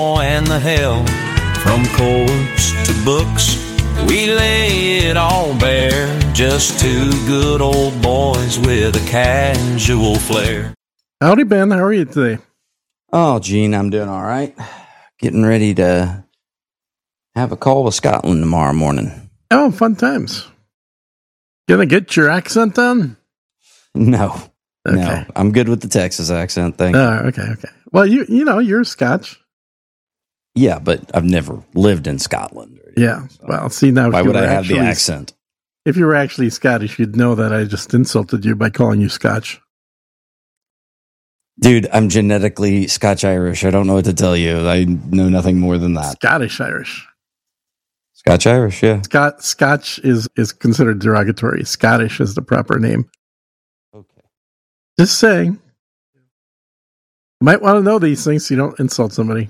And the hell, from courts to books, we lay it all bare. Just two good old boys with a casual flair. Howdy, Ben. How are you today? Oh, Gene, I'm doing all right. Getting ready to have a call with Scotland tomorrow morning. Oh, fun times. Gonna get your accent on? No. Okay. No, I'm good with the Texas accent thing. Okay. Well, you know, you're Scotch. Yeah, but I've never lived in Scotland. Yeah. So Well, see now. why would I have the accent? If you were actually Scottish, you'd know that I just insulted you by calling you Scotch. Dude, I'm genetically Scotch-Irish. I don't know what to tell you. I know nothing more than that. Scottish-Irish. Scotch-Irish, yeah. Scotch is considered derogatory. Scottish is the proper name. Okay. Just saying. You might want to know these things so you don't insult somebody.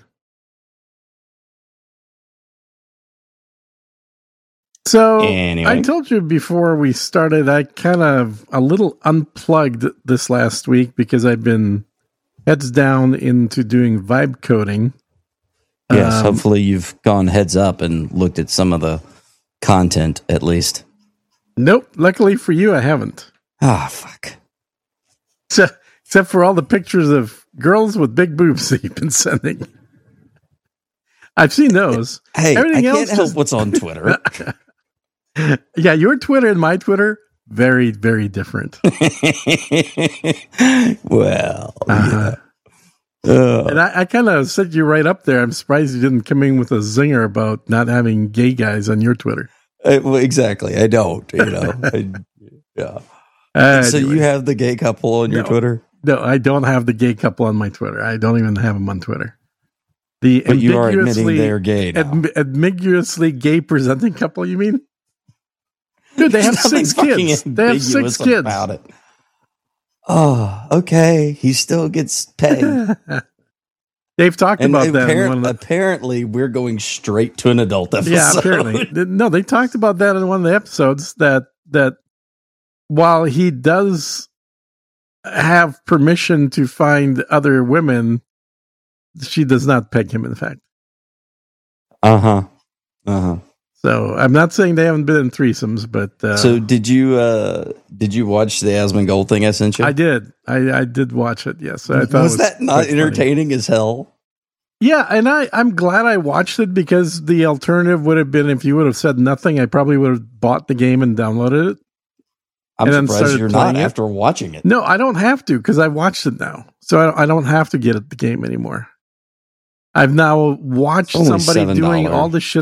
So Anyway. I told you before we started, I kind of a little unplugged this last week because I've been heads down into doing vibe coding. Yes, hopefully you've gone heads up and looked at some of the content at least. Nope. Luckily for you, I haven't. Ah, fuck. Except for all the pictures of girls with big boobs that you've been sending. I've seen those. Hey, Everything I else can't help what's on Twitter. Yeah, your Twitter and my Twitter, very, very different. Well, yeah. And I kind of set you right up there. I'm surprised you didn't come in with a zinger about not having gay guys on your Twitter. Well, exactly. I don't, you know. Yeah. So Anyway. you have the gay couple on your Twitter? No, I don't have the gay couple on my Twitter. I don't even have them on Twitter. But you are admitting they're gay now. Ambiguously gay presenting couple, you mean? Dude, they have 6 kids. They have 6 kids. About it. Oh, okay. He still gets paid. They've talked about that. Apparently, we're going straight to an adult episode. Yeah, apparently. No, they talked about that in one of the episodes that while he does have permission to find other women, she does not peg him, in fact. Uh-huh. So I'm not saying they haven't been in threesomes, but so did you watch the Asmongold thing I sent you? I did. I did watch it. Yes, I thought was that not entertaining funny. As hell? Yeah, and I'm glad I watched it because the alternative would have been if you would have said nothing, I probably would have bought the game and downloaded it. I'm surprised you're not after watching it. No, I don't have to because I watched it now, so I don't have to get at the game anymore. I've now watched somebody doing all the shit